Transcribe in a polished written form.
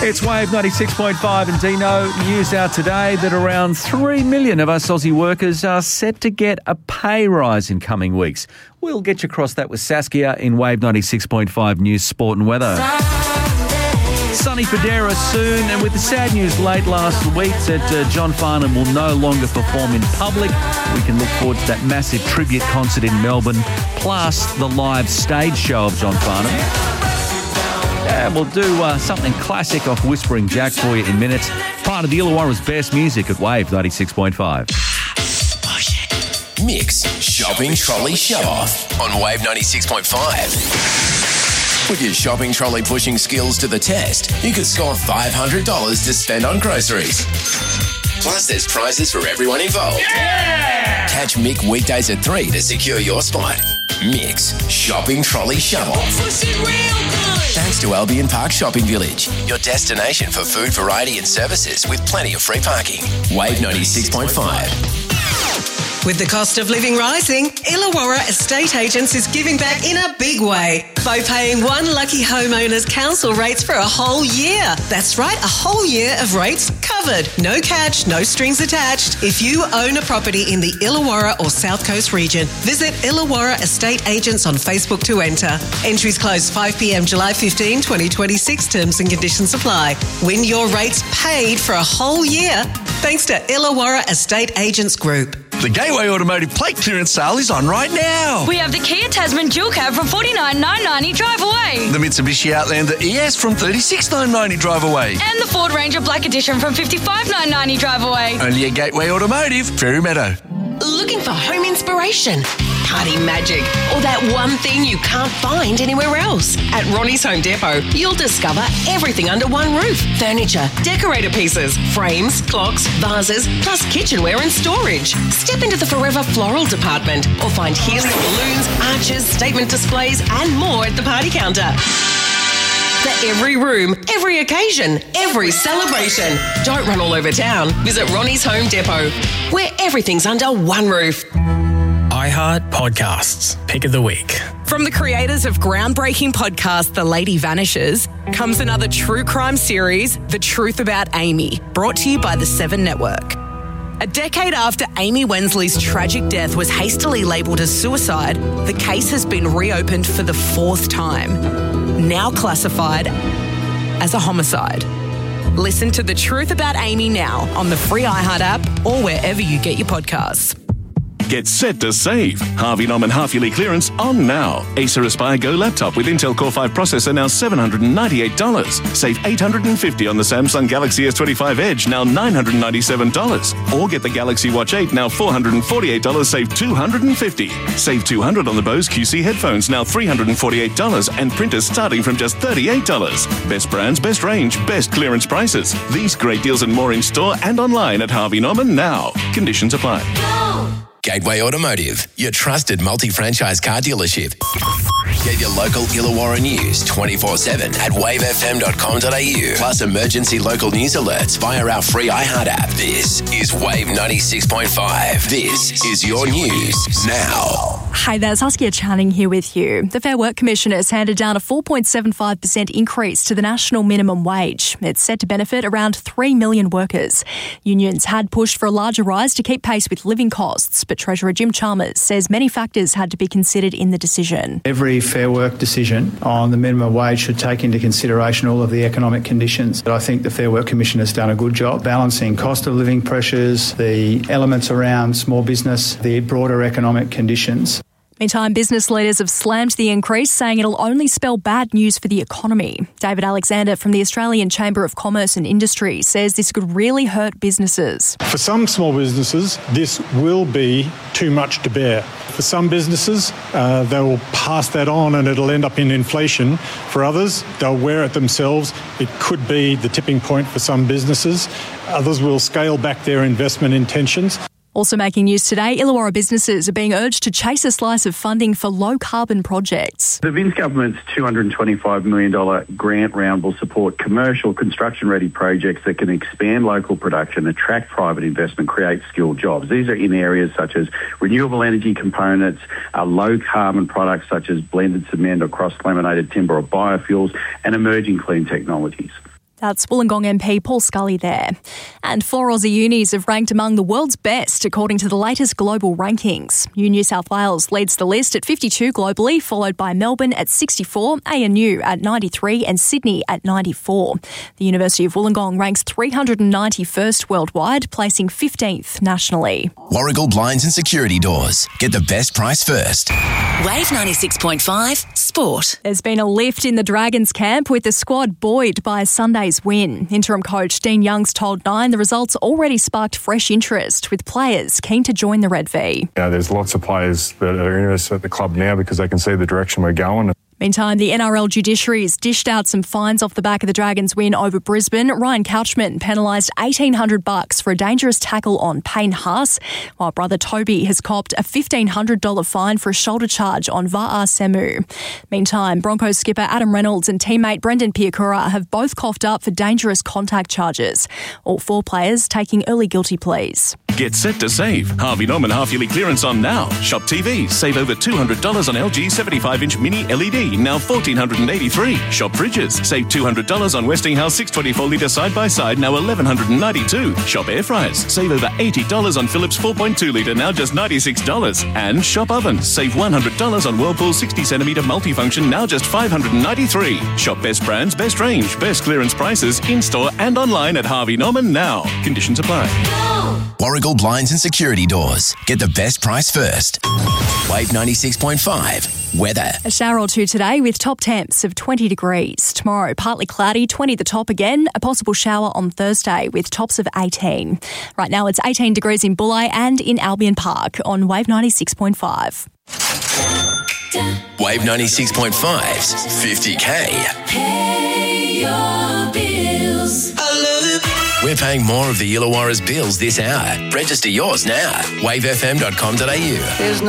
It's Wave 96.5 and Dino. News out today that around 3 million of us Aussie workers are set to get a pay rise in coming weeks. We'll get you across that with Saskia in Wave 96.5 News, Sport and Weather. Sonny Fodera soon, and with the sad news late last week that John Farnham will no longer perform in public, we can look forward to that massive tribute concert in Melbourne, plus the live stage show of John Farnham. And we'll do something classic off Whispering Jack for you in minutes. Part of the Illawarra's best music at Wave 96.5. Mix Shopping Trolley Show Off on Wave 96.5. Put your shopping trolley pushing skills to the test. You could score $500 to spend on groceries. Plus, there's prizes for everyone involved. Yeah! Catch Mick weekdays at 3 to secure your spot. Mix Shopping Trolley Show Off. Thanks to Albion Park Shopping Village, your destination for food, variety and services with plenty of free parking. Wave 96.5. With the cost of living rising, Illawarra Estate Agents is giving back in a big way by paying one lucky homeowner's council rates for a whole year. That's right, a whole year of rates covered. No catch, no strings attached. If you own a property in the Illawarra or South Coast region, visit Illawarra Estate Agents on Facebook to enter. Entries close 5 p.m. July 15, 2026. Terms and conditions apply. Win your rates paid for a whole year thanks to Illawarra Estate Agents Group. The Gateway Automotive plate clearance sale is on right now. We have the Kia Tasman dual cab from $49,990 drive away. The Mitsubishi Outlander ES from $36,990 drive away. And the Ford Ranger Black Edition from $55,990 drive away. Only at Gateway Automotive, Fairy Meadow. Looking for home inspiration, party magic, or that one thing you can't find anywhere else? At Ronnie's Home Depot, you'll discover everything under one roof. Furniture, decorator pieces, frames, clocks, vases, plus kitchenware and storage. Step into the Forever Floral department or find helium balloons, arches, statement displays and more at the party counter. For every room, every occasion, every celebration. Don't run all over town. Visit Ronnie's Home Depot, where everything's under one roof. iHeart Podcasts, Pick of the Week. From the creators of groundbreaking podcast The Lady Vanishes comes another true crime series, The Truth About Amy, brought to you by the Seven Network. A decade after Amy Wensley's tragic death was hastily labelled as suicide, the case has been reopened for the fourth time, now classified as a homicide. Listen to The Truth About Amy now on the free iHeart app or wherever you get your podcasts. Get set to save. Harvey Norman half-yearly clearance on now. Acer Aspire Go laptop with Intel Core 5 processor now $798. Save $850 on the Samsung Galaxy S25 Edge, now $997. Or get the Galaxy Watch 8, now $448, save $250. Save $200 on the Bose QC headphones, now $348, and printers starting from just $38. Best brands, best range, best clearance prices. These great deals and more in store and online at Harvey Norman now. Conditions apply. Gateway Automotive, your trusted multi-franchise car dealership. Get your local Illawarra news 24/7 at wavefm.com.au. Plus emergency local news alerts via our free iHeart app. This is Wave 96.5. This is your news now. Hi there, Saskia Channing here with you. The Fair Work Commission has handed down a 4.75% increase to the national minimum wage. It's set to benefit around 3 million workers. Unions had pushed for a larger rise to keep pace with living costs, but Treasurer Jim Chalmers says many factors had to be considered in the decision. Every Fair Work decision on the minimum wage should take into consideration all of the economic conditions. But I think the Fair Work Commission has done a good job balancing cost of living pressures, the elements around small business, the broader economic conditions. Meantime, business leaders have slammed the increase, saying it'll only spell bad news for the economy. David Alexander from the Australian Chamber of Commerce and Industry says this could really hurt businesses. For some small businesses, this will be too much to bear. For some businesses, they will pass that on and it'll end up in inflation. For others, they'll wear it themselves. It could be the tipping point for some businesses. Others will scale back their investment intentions. Also making news today, Illawarra businesses are being urged to chase a slice of funding for low-carbon projects. The Vince government's $225 million grant round will support commercial construction-ready projects that can expand local production, attract private investment, create skilled jobs. These are in areas such as renewable energy components, low-carbon products such as blended cement or cross-laminated timber or biofuels, and emerging clean technologies. That's Wollongong MP Paul Scully there. And 4 Aussie unis have ranked among the world's best according to the latest global rankings. New South Wales leads the list at 52 globally, followed by Melbourne at 64, ANU at 93 and Sydney at 94. The University of Wollongong ranks 391st worldwide, placing 15th nationally. Warragul Blinds and Security Doors. Get the best price first. Wave 96.5 Sport. There's been a lift in the Dragons camp with the squad buoyed by Sunday's win. Interim coach Dean Youngs told Nine the results already sparked fresh interest, with players keen to join the Red V. There's lots of players that are interested at the club now because they can see the direction we're going. Meantime, the NRL judiciary's dished out some fines off the back of the Dragons' win over Brisbane. Ryan Couchman penalised $1,800 for a dangerous tackle on Payne Haas, while brother Toby has copped a $1,500 fine for a shoulder charge on Va'a Semu. Meantime, Broncos skipper Adam Reynolds and teammate Brendan Piakura have both coughed up for dangerous contact charges. All 4 players taking early guilty pleas. Get set to save. Harvey Norman half-yearly clearance on now. Shop TVs. Save over $200 on LG 75-inch mini LED, now $1,483. Shop fridges. Save $200 on Westinghouse 624-litre side-by-side, now $1,192. Shop air fryers. Save over $80 on Philips 4.2-litre, now just $96. And shop ovens. Save $100 on Whirlpool 60cm multifunction, now just $593. Shop best brands, best range, best clearance prices, in-store and online at Harvey Norman now. Conditions apply. Warragul Blinds and Security Doors. Get the best price first. Wave 96.5. Weather. A shower or two today with top temps of 20 degrees. Tomorrow, partly cloudy, 20 the top again. A possible shower on Thursday with tops of 18. Right now, it's 18 degrees in Bulli and in Albion Park on Wave 96.5. Wave 96.5's 50K. Pay your bills. I love it. We're paying more of the Illawarra's bills this hour. Register yours now. wavefm.com.au.